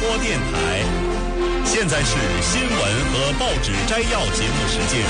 播电台。现在是新闻和报纸摘要节目时间。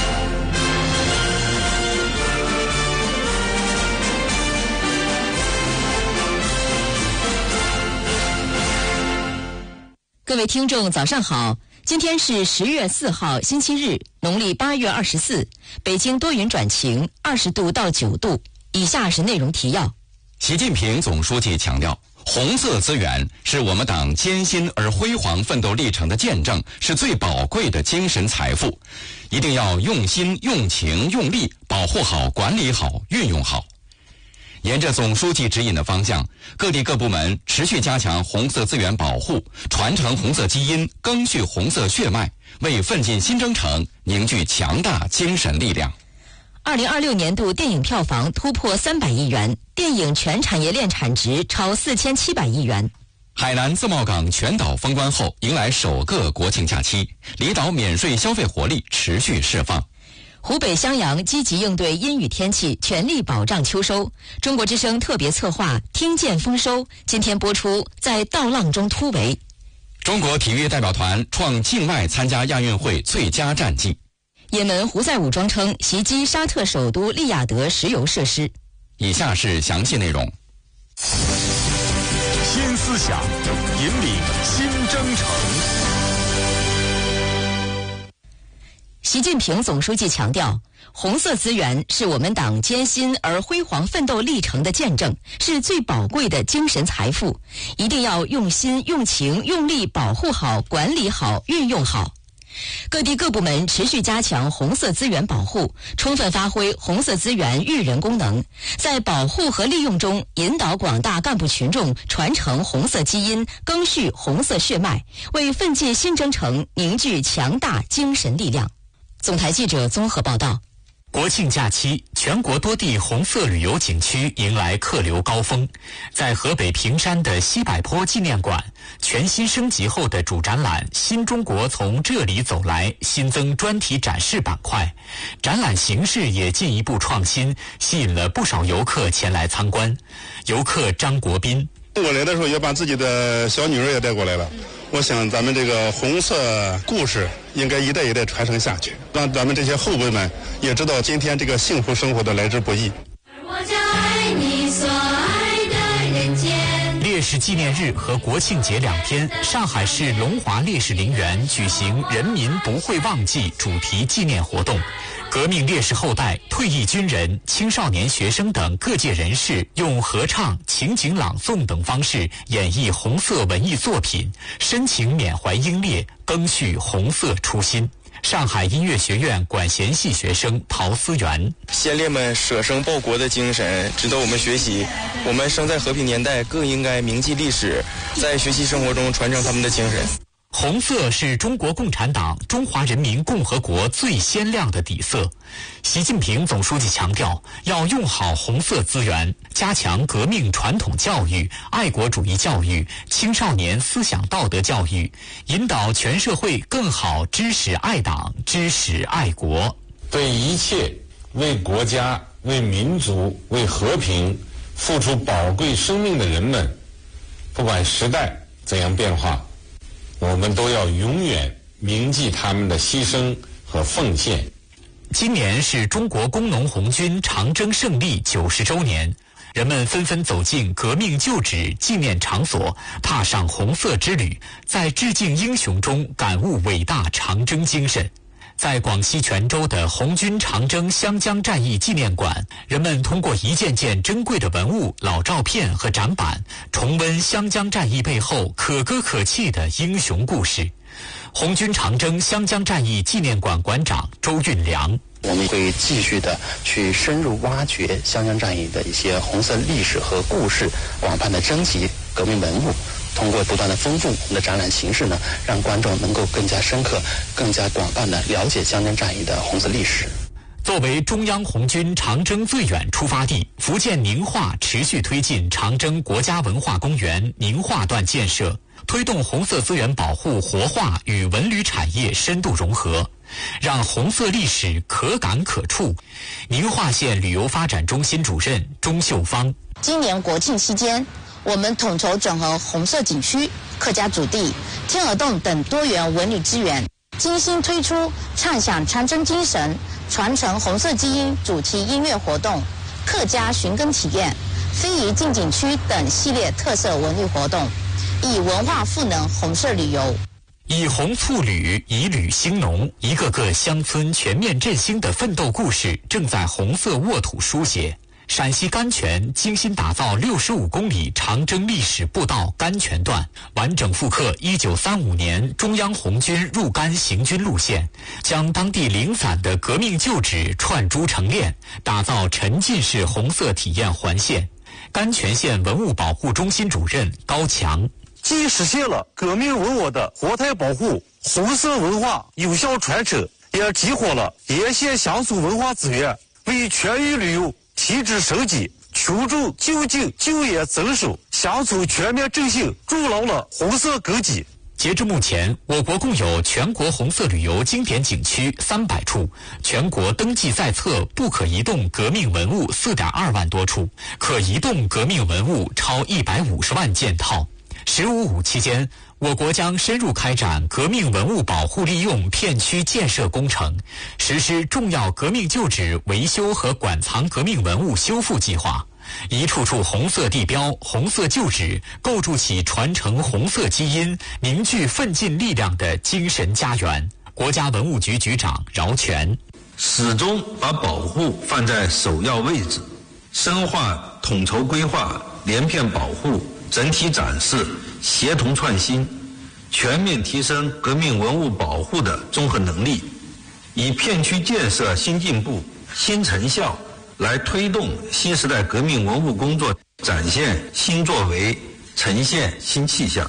各位听众早上好，今天是10月4号星期日，农历8月24，北京多云转晴，20度到9度。以下是内容提要。 习近平总书记强调，红色资源是我们党艰辛而辉煌奋斗历程的见证，是最宝贵的精神财富，一定要用心、用情、用力保护好、管理好、运用好。沿着总书记指引的方向，各地各部门持续加强红色资源保护，传承红色基因，赓续红色血脉，为奋进新征程凝聚强大精神力量。 2026年度电影票房突破300亿元，电影全产业链产值超4700亿元。 海南自贸港全岛封关后，迎来首个国庆假期，离岛免税消费活力持续释放。 湖北襄阳积极应对阴雨天气，全力保障秋收。中国之声特别策划《听见丰收》今天播出，在稻浪中突围。 中国体育代表团创境外参加亚运会最佳战绩。 也门胡塞武装称袭击沙特首都利雅得石油设施。 以下是详细内容。 新思想，引领新征程。 习近平总书记强调，红色资源是我们党艰辛而辉煌奋斗历程的见证，是最宝贵的精神财富，一定要用心、用情、用力保护好、管理好、运用好。各地各部门持续加强红色资源保护，充分发挥红色资源育人功能，在保护和利用中引导广大干部群众传承红色基因，赓续红色血脉，为奋进新征程凝聚强大精神力量。总台记者综合报道。 国庆假期，全国多地红色旅游景区迎来客流高峰。在河北平山的西柏坡纪念馆，全新升级后的主展览“新中国从这里走来”新增专题展示板块，展览形式也进一步创新，吸引了不少游客前来参观。游客张国斌： 我来的时候也把自己的小女儿也带过来了。我想咱们这个红色故事应该一代一代传承下去，让咱们这些后辈们也知道今天这个幸福生活的来之不易。 我将爱你所爱的人间。 烈士纪念日和国庆节2天，上海市龙华烈士陵园举行人民不会忘记主题纪念活动。革命烈士后代、退役军人、青少年学生等各界人士用合唱、情景朗诵等方式演绎红色文艺作品，深情缅怀英烈，赓续红色初心。上海音乐学院管弦系学生陶思源： 先烈们舍生报国的精神值得我们学习，我们生在和平年代更应该铭记历史，在学习生活中传承他们的精神。 红色是中国共产党中华人民共和国最鲜亮的底色。习近平总书记强调，要用好红色资源，加强革命传统教育、爱国主义教育、青少年思想道德教育，引导全社会更好知识爱党、知识爱国。 对一切为国家、为民族、为和平付出宝贵生命的人们，不管时代怎样变化，我们都要永远铭记他们的牺牲和奉献。 今年是中国工农红军长征胜利90周年，人们纷纷走进革命旧址纪念场所，踏上红色之旅，在致敬英雄中感悟伟大长征精神。在广西全州的红军长征湘江战役纪念馆，人们通过一件件珍贵的文物、老照片和展板，重温湘江战役背后可歌可泣的英雄故事。红军长征湘江战役纪念馆馆长周运良： 我们会继续的去深入挖掘湘江战役的一些红色历史和故事，广泛的征集革命文物，通过不断的丰富我们的展览形式呢，让观众能够更加深刻、更加广泛的了解湘江战役的红色历史。 作为中央红军长征最远出发地，福建宁化持续推进长征国家文化公园宁化段建设，推动红色资源保护活化与文旅产业深度融合，让红色历史可感可触。宁化县旅游发展中心主任钟秀芳： 今年国庆期间， 我们统筹整合红色景区、客家主地、天鹅洞等多元文旅资源，精心推出畅享长征精神、传承红色基因主题音乐活动、客家寻根体验、非遗进景区等系列特色文旅活动，以文化赋能红色旅游。 以红促旅，以旅兴农，一个个乡村全面振兴的奋斗故事正在红色沃土书写。陕西甘泉精心打造65公里长征历史步道甘泉段，完整复刻1935年中央红军入甘行军路线，将当地零散的革命旧址串珠成链，打造沉浸式红色体验环线。甘泉县文物保护中心主任高强， 既实现了革命文物的活态保护、红色文化有效传承，也激活了沿线乡村文化资源，为全域旅游提质升级、群众就近就业增收、乡村全面振兴筑牢了红色根基。 截至目前，我国共有全国红色旅游经典景区300处，全国登记在册不可移动革命文物4.2万多处，可移动革命文物超150万件套。15.5期间，我国将深入开展革命文物保护利用片区建设工程，实施重要革命旧址维修和馆藏革命文物修复计划，一处处红色地标、红色旧址，构筑起传承红色基因、凝聚奋进力量的精神家园。国家文物局局长饶全， 始终把保护放在首要位置，深化统筹规划、连片保护、整体展示、协同创新，全面提升革命文物保护的综合能力，以片区建设新进步、新成效来推动新时代革命文物工作展现新作为，呈现新气象。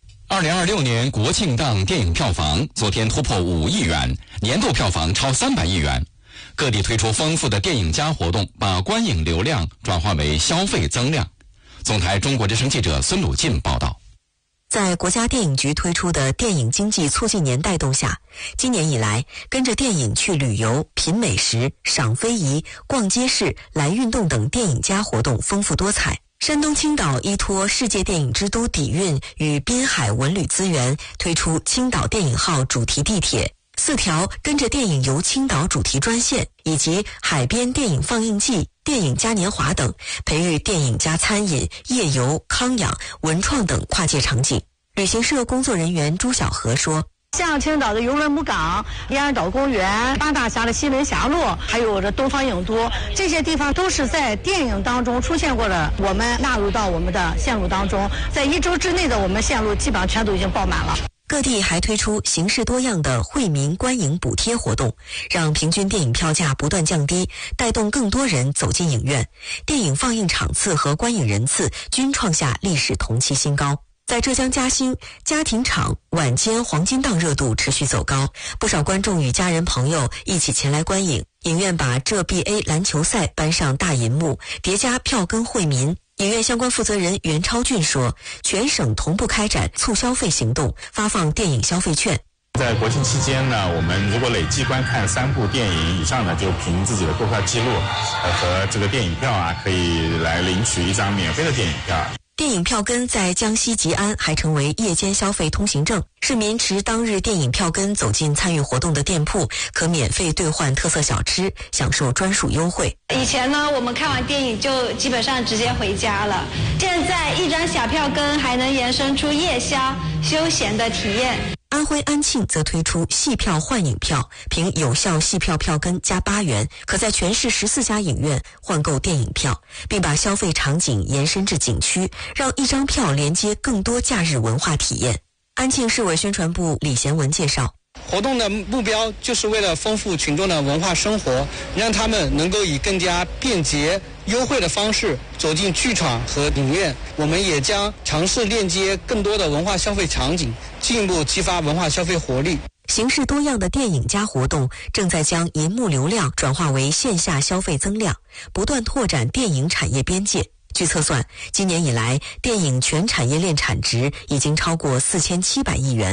2026年国庆档电影票房昨天突破5亿元，年度票房超300亿元。各地推出丰富的电影加活动，把观影流量转化为消费增量。总台中国之声记者孙鲁进报道。 在国家电影局推出的电影经济促进年带动下，今年以来，跟着电影去旅游、品美食、赏非遗、逛街市、来运动等电影加活动丰富多彩。山东青岛依托世界电影之都底蕴与滨海文旅资源，推出青岛电影号主题地铁，4条跟着电影游青岛主题专线，以及海边电影放映季、电影嘉年华等，培育电影加餐饮、夜游、康养、文创等跨界场景。旅行社工作人员朱小河说， 像青岛的游轮母港、燕儿岛公园、八大峡的西门峡洛，还有这东方影都，这些地方都是在电影当中出现过的，我们纳入到我们的线路当中，在1周之内的我们线路基本上全都已经爆满了。 各地还推出形式多样的惠民观影补贴活动，让平均电影票价不断降低，带动更多人走进影院，电影放映场次和观影人次均创下历史同期新高。在浙江嘉兴，家庭场晚间黄金档热度持续走高，不少观众与家人朋友一起前来观影。影院把浙 BA 篮球赛搬上大银幕，叠加票根惠民。影院相关负责人袁超俊说，全省同步开展促消费行动，发放电影消费券。 在国庆期间呢，我们如果累计观看3部电影以上呢，就凭自己的购票记录和这个电影票啊，可以来领取1张免费的电影票。 电影票根在江西吉安还成为夜间消费通行证，市民持当日电影票根走进参与活动的店铺，可免费兑换特色小吃，享受专属优惠。 以前呢，我们看完电影就基本上直接回家了，现在1张小票根还能延伸出夜宵休闲的体验。 安徽安庆则推出戏票换影票，凭有效戏票票根加8元，可在全市14家影院换购电影票，并把消费场景延伸至景区，让1张票连接更多假日文化体验。安庆市委宣传部李贤文介绍， 活动的目标就是为了丰富群众的文化生活，让他们能够以更加便捷、优惠的方式走进剧场和影院。我们也将尝试链接更多的文化消费场景，进一步激发文化消费活力。 形式多样的电影加活动正在将银幕流量转化为线下消费增量，不断拓展电影产业边界。据测算，今年以来，电影全产业链产值已经超过4700亿元。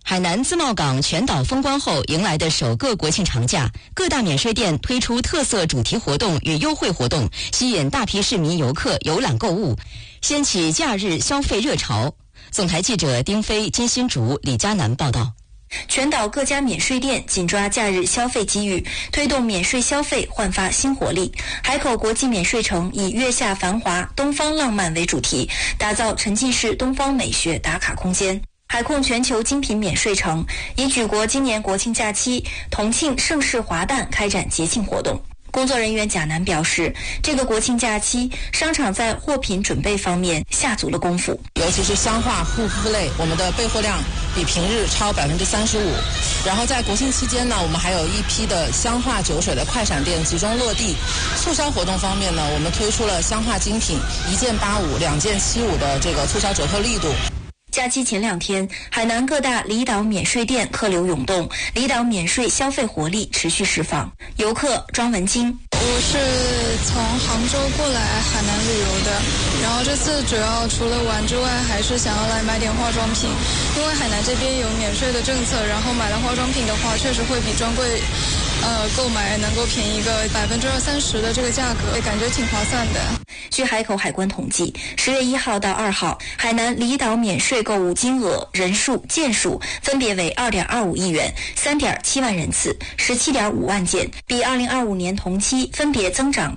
海南自贸港全岛封关后迎来的首个国庆长假，各大免税店推出特色主题活动与优惠活动，吸引大批市民游客游览购物，掀起假日消费热潮。总台记者丁飞、金新竹、李嘉南报道。 全岛各家免税店紧抓假日消费机遇，推动免税消费焕发新活力。海口国际免税城以月下繁华、东方浪漫为主题，打造沉浸式东方美学打卡空间。海控全球精品免税城以举国今年国庆假期同庆盛世华诞开展节庆活动。工作人员贾南表示，这个国庆假期，商场在货品准备方面下足了功夫， 尤其是香化护肤类，我们的备货量比平日超35%。然后在国庆期间呢，我们还有一批的香化酒水的快闪店集中落地。促销活动方面呢，我们推出了香化精品1件85、2件75的这个促销折扣力度。 假期前2天，海南各大离岛免税店客流涌动，离岛免税消费活力持续释放。游客庄文晶， 我是从杭州过来海南旅游的，然后这次主要除了玩之外，还是想要来买点化妆品，因为海南这边有免税的政策，然后买了化妆品的话，确实会比专柜购买能够便宜个20-30%的这个价格，感觉挺划算的。 据海口海关统计，10月1号到2号，海南离岛免税购物金额、人数、件数分别为2.25亿元、3.7万人次、17.5万件，比2025年同期分别增长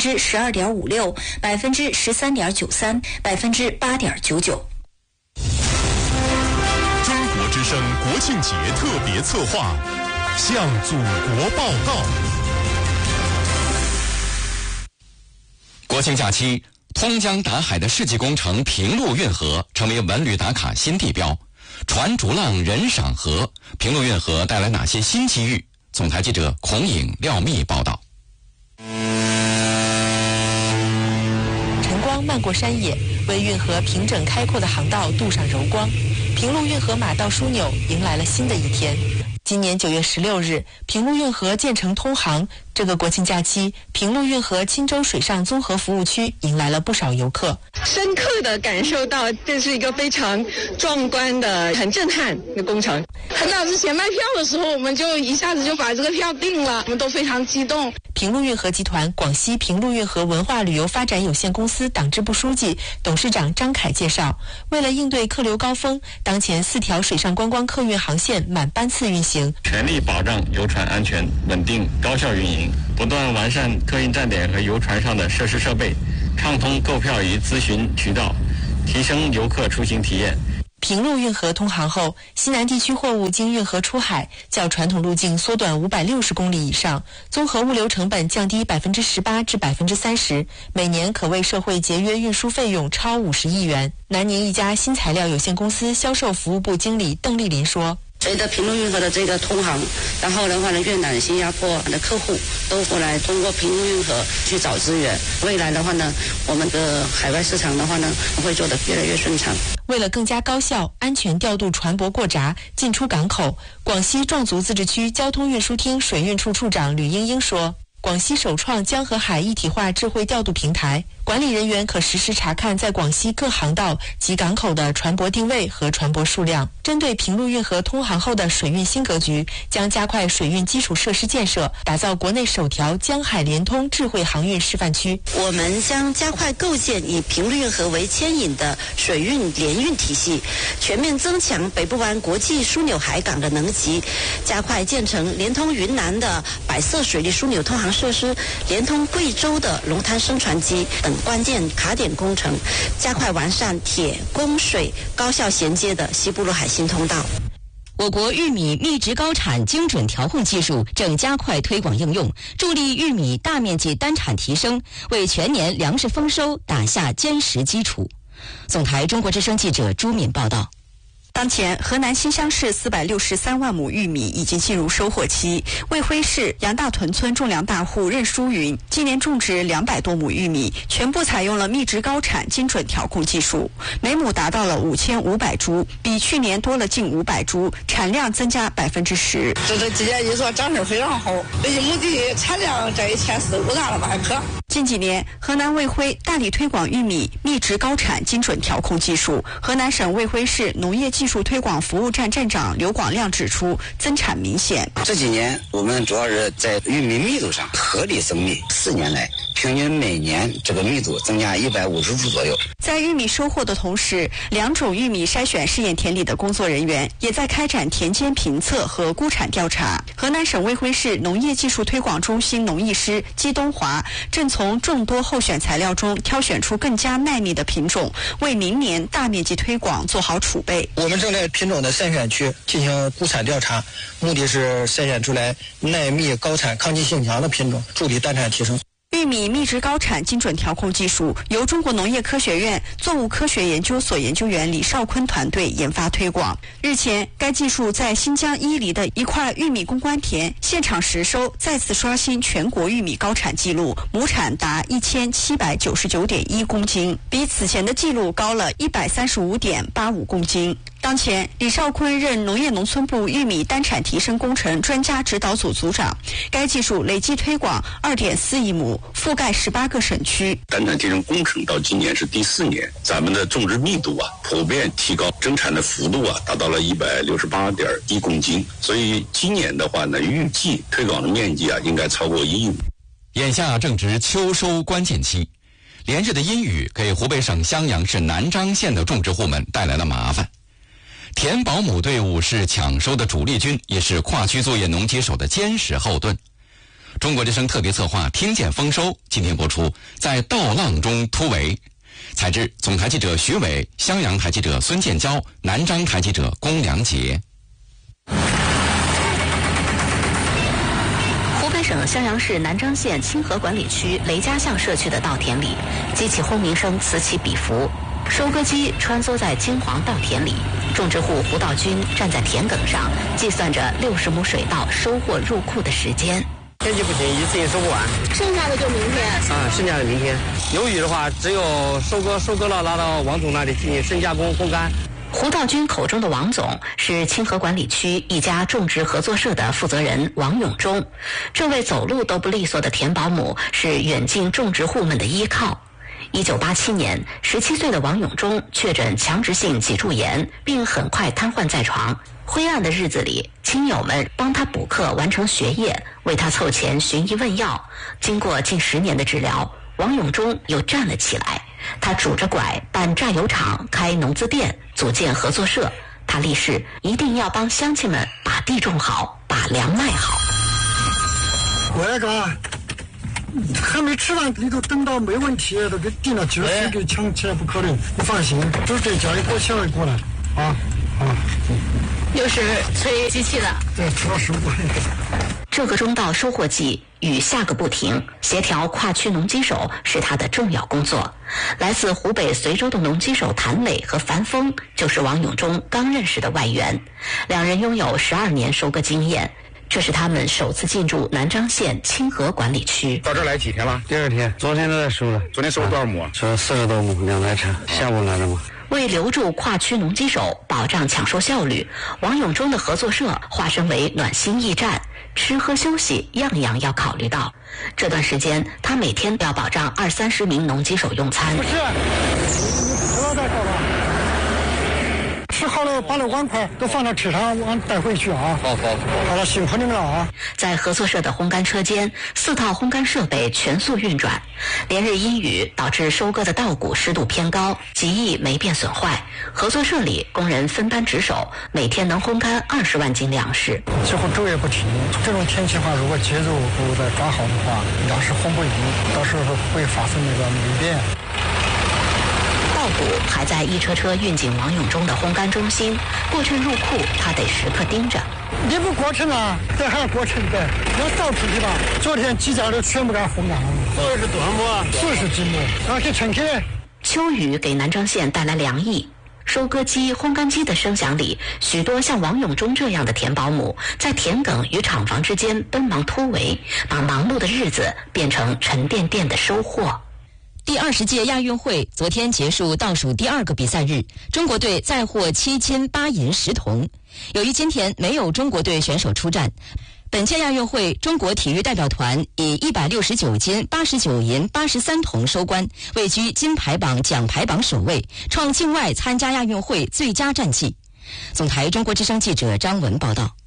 12.56%、13.93%、8.99%。 中国之声国庆节特别策划，向祖国报告。 国庆假期，通江达海的世纪工程平陆运河成为文旅打卡新地标。船逐浪人赏河，平陆运河带来哪些新机遇？总台记者孔颖、廖密报道。 晨光漫过山野，为运河平整开阔的航道镀上柔光。平陆运河马道枢纽迎来了新的一天。今年9月16日，平陆运河建成通航。这个国庆假期，平陆运河钦州水上综合服务区迎来了不少游客， 深刻地感受到这是一个非常壮观的、很震撼的工程。很早之前卖票的时候，我们就一下子就把这个票定了，我们都非常激动。 平陆运河集团广西平陆运河文化旅游发展有限公司党支部书记、董事长张凯介绍，为了应对客流高峰，当前4条水上观光客运航线满班次运行， 全力保障游船安全、稳定、高效运营，不断完善客运站点和游船上的设施设备，畅通购票与咨询渠道，提升游客出行体验。 平陆运河通航后，西南地区货物经运河出海，较传统路径缩短560公里以上，综合物流成本降低18%至30%，每年可为社会节约运输费用超50亿元。南宁一家新材料有限公司销售服务部经理邓丽林说， 随着平陆运河的这个通航，然后的话呢，越南、新加坡的客户都过来通过平陆运河去找资源。未来的话呢，我们的海外市场的话呢，会做得越来越顺畅。 为了更加高效、安全调度船舶过闸、进出港口，广西壮族自治区交通运输厅水运处处长吕英英说，广西首创江和海一体化智慧调度平台，管理人员可实时查看在广西各航道及港口的船舶定位和船舶数量。针对平陆运河通航后的水运新格局，将加快水运基础设施建设，打造国内首条江海联通智慧航运示范区。 我们将加快构建以平陆运河为牵引的水运联运体系，全面增强北部湾国际枢纽海港的能级，加快建成连通云南的百色水利枢纽通航设施，连通贵州的龙滩升船机等关键卡点工程，加快完善铁、供、水高效衔接的西部陆海新通道。 我国玉米密植高产精准调控技术正加快推广应用，助力玉米大面积单产提升，为全年粮食丰收打下坚实基础。总台中国之声记者朱敏报道。 当前，河南新乡市463万亩玉米已经进入收获期。卫辉市杨大屯村种粮大户任淑云今年种植200多亩玉米，全部采用了密植高产精准调控技术，每亩达到了5500株，比去年多了近500株，产量增加10%。 这今年一说长势非常好，这一亩地产量这1400-1500了吧还可。 近几年，河南卫辉大力推广玉米密植高产精准调控技术。河南省卫辉市农业技术推广服务站站长刘广亮指出，增产明显。 这几年我们主要是在玉米密度上合理增密，4年来平均每年这个密度增加150株左右。 在玉米收获的同时，2种玉米筛选试验田里的工作人员也在开展田间评测和估产调查。河南省卫辉市农业技术推广中心农艺师姬东华正从众多候选材料中挑选出更加耐密的品种，为明年大面积推广做好储备。 我们正在品种的筛选区进行估产调查，目的是筛选出来耐密、高产、抗击性强的品种，助力单产提升。 玉米密植高产精准调控技术由中国农业科学院作物科学研究所研究员李少坤团队研发推广。日前，该技术在新疆伊犁的一块玉米攻关田现场实收，再次刷新全国玉米高产记录，亩产达1799.1公斤，比此前的记录高了135.85公斤。当前，李少坤任农业农村部玉米单产提升工程专家指导组组长。该技术累计推广2.4亿亩，覆盖18个省区。 单产提升工程到今年是第4年，咱们的种植密度普遍提高，增产的幅度达到了168.1公斤。所以今年的话呢，预计推广的面积应该超过1亿亩。 眼下正值秋收关键期，连日的阴雨给湖北省襄阳市南章县的种植户们带来了麻烦。田保姆队伍是抢收的主力军，也是跨区作业农机手的坚实后盾。中国之声特别策划《听见丰收》今天播出，在稻浪中突围。采制总台记者徐伟，襄阳台记者孙建交，南章台记者龚良杰。 湖北省襄阳市南章县清河管理区雷家巷社区的稻田里，机器轰鸣声此起彼伏。收割机穿梭在金黄稻田里，种植户胡道军站在田埂上，计算着60亩水稻收获入库的时间。 天气不行，一次也收不完， 剩下的就明天。 剩下的明天。有雨的话，只有收割了，拿到王总那里进行深加工、烘干。 胡道军口中的王总是清河管理区一家种植合作社的负责人王永忠。这位走路都不利索的田保姆是远近种植户们的依靠。1987年，17岁的王永忠确诊强直性脊柱炎，并很快瘫痪在床。灰暗的日子里，亲友们帮他补课完成学业，为他凑钱寻医问药。经过近10年的治疗，王永忠又站了起来。他拄着拐办榨油厂，开农资店，组建合作社。他立誓一定要帮乡亲们把地种好，把粮卖好。 我那个还没吃完，你都等到没问题，都给定了9岁给抢起来，不可能。你放心，都这叫一锅小一锅来啊！ 又是催机器了。 对，出了15个。 这个中稻收获季雨下个不停，协调跨区农机手是他的重要工作。来自湖北随州的农机手谭磊和樊峰就是王永忠刚认识的外援，2人拥有12年收割经验。这是他们首次进驻南章县清河管理区。 到这儿来几天了？第2天，昨天都在收了。昨天收了多少亩？收了40多亩，2台车，下午来的嘛。 为留住跨区农机手，保障抢收效率，王永忠的合作社化身为暖心驿站，吃喝休息样样要考虑到。这段时间，他每天要保障20-30名农机手用餐。 不是，不要再搞了。吃好了，把那碗筷都放到车上，往带回去啊！好，好了，辛苦你们了啊！ 在合作社的烘干车间，4套烘干设备全速运转。连日阴雨导致收割的稻谷湿度偏高，极易霉变损坏。合作社里工人分班值守，每天能烘干20万斤粮食。 几乎昼夜不停。这种天气的话，如果节奏不再抓好的话，粮食烘不匀，到时候会发生那个霉变。 稻谷还在一车车运进王永忠的烘干中心，过程入库他得时刻盯着。 你不过程啊？这还要过程的，要扫出去吧。昨天几家都全部给它烘干了。40多亩，40几亩，而且成天。 秋雨给南章县带来凉意。收割机、烘干机的声响里，许多像王永忠这样的田保姆在田埂与厂房之间奔忙突围，把忙碌的日子变成沉甸甸的收获。第20届亚运会昨天结束倒数第2个比赛日，中国队再获7金8银10铜。由于今天没有中国队选手出战， 本届亚运会，中国体育代表团以169金、89银、83铜收官，位居金牌榜、奖牌榜首位，创境外参加亚运会最佳战绩。总台中国之声记者张文报道。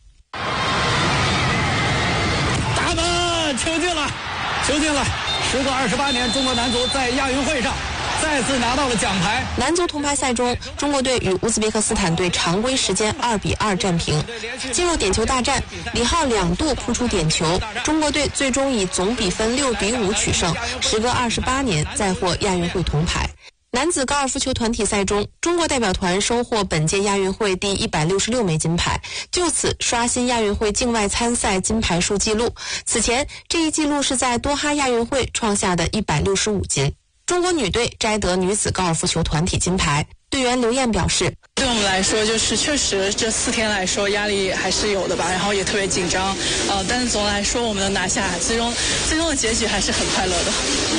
大门球进了，球进了！时隔28年，中国男足在亚运会上再次拿到了奖牌。 男足铜牌赛中，中国队与乌兹别克斯坦队常规时间2-2战平。进入点球大战，李浩2度扑出点球，中国队最终以总比分6-5取胜，时隔28年再获亚运会铜牌。男子高尔夫球团体赛中，中国代表团收获本届亚运会第166枚金牌，就此刷新亚运会境外参赛金牌数纪录。此前，这一纪录是在多哈亚运会创下的165金。中国女队摘得女子高尔夫球团体金牌。队员刘艳表示， 对我们来说，就是确实这4天来说压力还是有的吧，然后也特别紧张，但是总的来说我们能拿下，最终的结局还是很快乐的。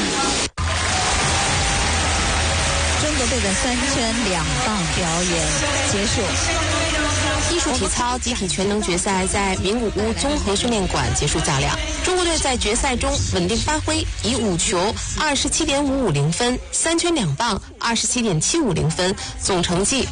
中国队的3圈2棒表演结束。 艺术体操集体全能决赛在名古屋综合训练馆结束较量。中国队在决赛中稳定发挥，以5球27.550分、3圈2棒27.750分，总成绩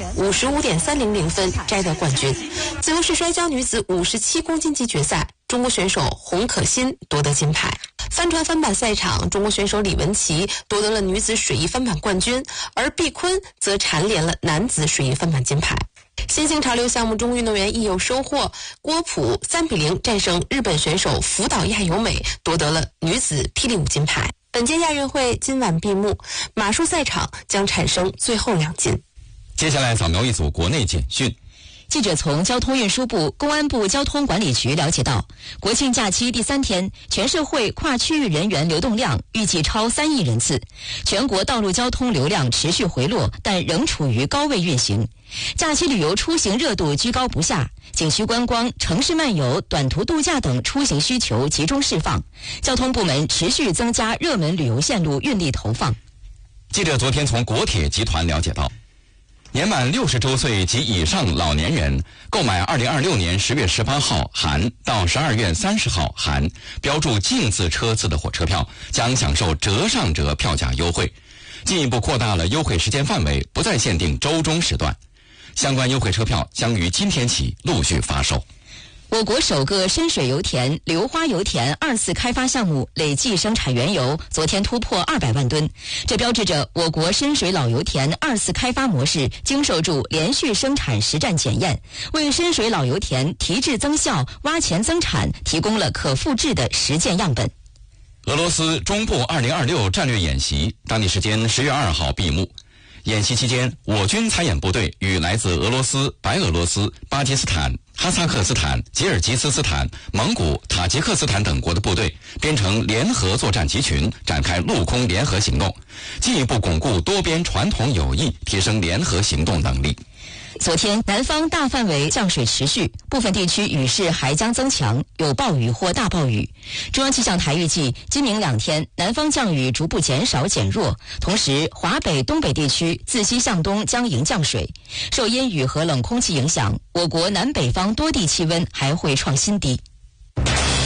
55.300分摘得冠军。自由式摔跤女子57公斤级决赛，中国选手洪可欣夺得金牌。帆船翻板赛场，中国选手李文琪夺得了女子水翼翻板冠军，而毕坤则蝉联了男子水翼翻板金牌。新兴潮流项目中运动员亦有收获，郭璞3-0战胜日本选手福岛亚由美，夺得了女子霹雳舞金牌。本届亚运会今晚闭幕，马术赛场将产生最后2金。 接下来扫描一组国内简讯。 记者从交通运输部、公安部交通管理局了解到，国庆假期第3天，全社会跨区域人员流动量预计超3亿人次，全国道路交通流量持续回落，但仍处于高位运行。假期旅游出行热度居高不下，景区观光、城市漫游、短途度假等出行需求集中释放，交通部门持续增加热门旅游线路运力投放。 记者昨天从国铁集团了解到，年满60周岁及以上老年人购买2026年10月18号含到12月30号含标注净字车次的火车票，将享受折上折票价优惠，进一步扩大了优惠时间范围，不再限定周中时段。相关优惠车票将于今天起陆续发售。 我国首个深水油田硫花油田2次开发项目累计生产原油昨天突破200万吨，这标志着我国深水老油田2次开发模式经受住连续生产实战检验，为深水老油田提质增效、挖潜增产提供了可复制的实践样本。 俄罗斯中部2026战略演习当地时间10月2号闭幕。演习期间，我军参演部队与来自俄罗斯、白俄罗斯、巴基斯坦、哈萨克斯坦、吉尔吉斯斯坦、蒙古、塔吉克斯坦等国的部队编成联合作战集群，展开陆空联合行动，进一步巩固多边传统友谊，提升联合行动能力。 昨天，南方大范围降水持续，部分地区雨势还将增强，有暴雨或大暴雨。中央气象台预计，今明2天，南方降雨逐步减少减弱，同时华北、东北地区自西向东将迎降水。受阴雨和冷空气影响，我国南北方多地气温还会创新低。 您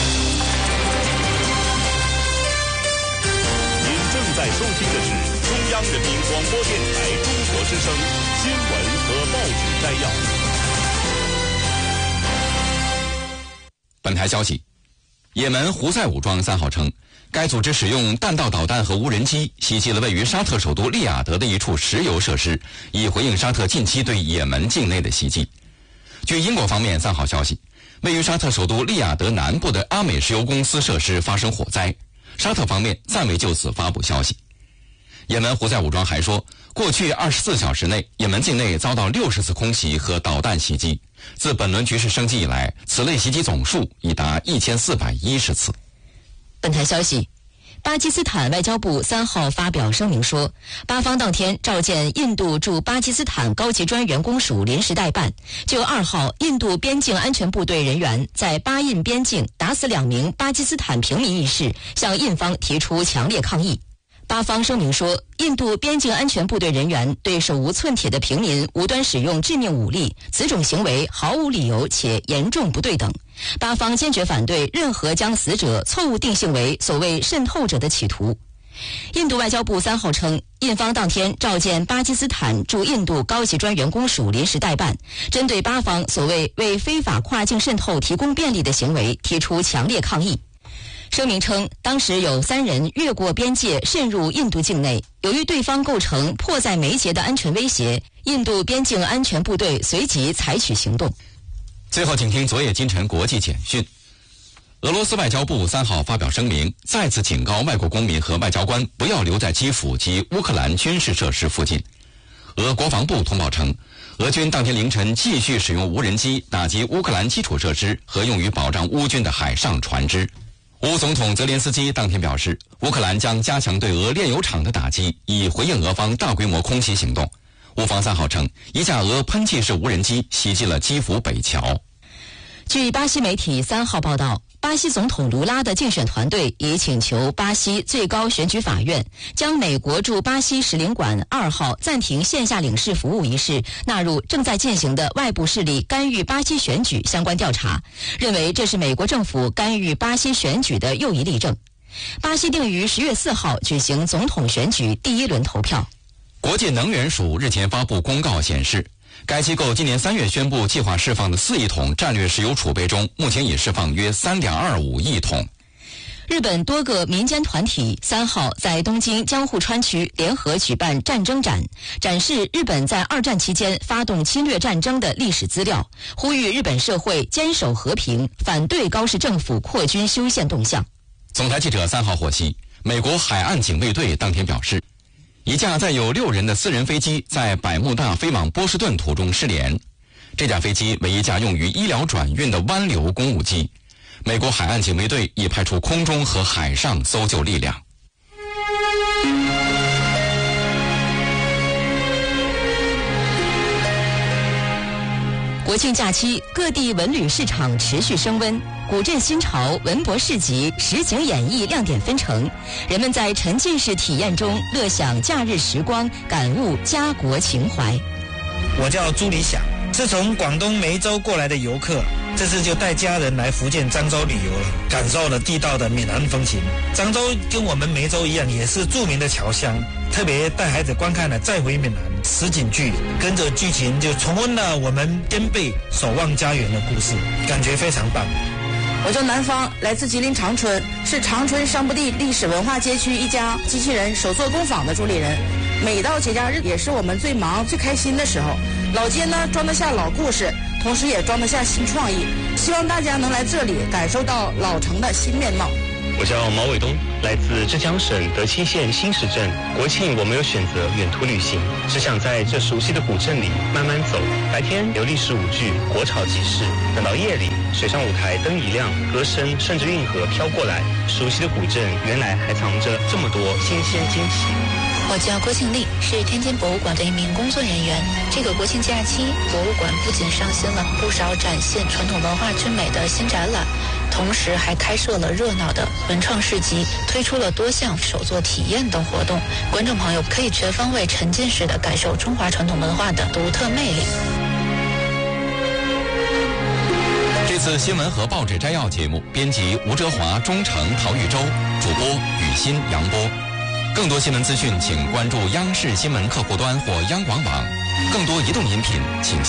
正在收听的是中央人民广播电台中国之声新闻和报纸摘要。 本台消息，也门胡塞武装3号称，该组织使用弹道导弹和无人机袭击了位于沙特首都利雅得的一处石油设施，以回应沙特近期对也门境内的袭击。据英国方面3号消息，位于沙特首都利雅得南部的阿美石油公司设施发生火灾，沙特方面暂未就此发布消息。也门胡塞武装还说，过去24小时内，也门境内遭到60次空袭和导弹袭击。自本轮局势升级以来，此类袭击总数已达1410次。 本台消息，巴基斯坦外交部3号发表声明说，巴方当天召见印度驻巴基斯坦高级专员公署临时代办，就2号印度边境安全部队人员在巴印边境打死2名巴基斯坦平民一事，向印方提出强烈抗议。 巴方声明说，印度边境安全部队人员对手无寸铁的平民无端使用致命武力，此种行为毫无理由且严重不对等。巴方坚决反对任何将死者错误定性为所谓渗透者的企图。印度外交部3号称，印方当天召见巴基斯坦驻印度高级专员公署临时代办，针对巴方所谓为非法跨境渗透提供便利的行为提出强烈抗议。声明称，当时有3人越过边界渗入印度境内，由于对方构成迫在眉睫的安全威胁，印度边境安全部队随即采取行动。 最后，请听昨夜今晨国际简讯。俄罗斯外交部3号发表声明，再次警告外国公民和外交官不要留在基辅及乌克兰军事设施附近。俄国防部通报称，俄军当天凌晨继续使用无人机打击乌克兰基础设施和用于保障乌军的海上船只。乌总统泽连斯基当天表示，乌克兰将加强对俄炼油厂的打击，以回应俄方大规模空袭行动。乌方3号称，一架俄喷气式无人机袭击了基辅北桥。 据巴西媒体3号报道，巴西总统卢拉的竞选团队已请求巴西最高选举法院将美国驻巴西使领馆2号暂停线下领事服务一事纳入正在进行的外部势力干预巴西选举相关调查，认为这是美国政府干预巴西选举的又一例证。巴西定于10月4号举行总统选举第1轮投票。 国际能源署日前发布公告显示，该机构今年3月宣布计划释放的4亿桶战略石油储备中，目前已释放约3.25亿桶。 日本多个民间团体3号在东京江户川区联合举办战争展，展示日本在2战期间发动侵略战争的历史资料，呼吁日本社会坚守和平，反对高市政府扩军修宪动向。 总台记者3号获悉，美国海岸警卫队当天表示，一架载有6人的私人飞机在百慕大飞往波士顿途中失联。这架飞机为一架用于医疗转运的湾流公务机。美国海岸警卫队已派出空中和海上搜救力量。 国庆假期，各地文旅市场持续升温，古镇新潮、文博市集、实景演绎亮点纷呈，人们在沉浸式体验中乐享假日时光，感悟家国情怀。 我叫朱理想，是从广东梅州过来的游客，这次就带家人来福建漳州旅游了，感受了地道的闽南风情。漳州跟我们梅州一样，也是著名的侨乡，特别带孩子观看了《再回闽南》实景剧，跟着剧情就重温了我们颠辈守望家园的故事，感觉非常棒。 我叫南方，来自吉林长春，是长春商埠地历史文化街区一家机器人手作工坊的主理人。每到节假日也是我们最忙最开心的时候，老街呢装得下老故事，同时也装得下新创意，希望大家能来这里感受到老城的新面貌。 我叫毛伟东，来自浙江省德清县新市镇。国庆我没有选择远途旅行，只想在这熟悉的古镇里慢慢走。白天有历史舞剧、国潮集市，等到夜里，水上舞台灯一亮，歌声顺着运河飘过来，熟悉的古镇原来还藏着这么多新鲜惊喜。 我叫郭庆丽，是天津博物馆的一名工作人员。这个国庆假期，博物馆不仅上新了不少展现传统文化之美的新展览，同时还开设了热闹的文创市集，推出了多项手作体验等活动。观众朋友可以全方位沉浸式的感受中华传统文化的独特魅力。 这次新闻和报纸摘要节目，编辑吴哲华、钟诚、陶玉洲，主播雨欣、杨波。更多新闻资讯，请关注央视新闻客户端或央广网。更多移动音频，请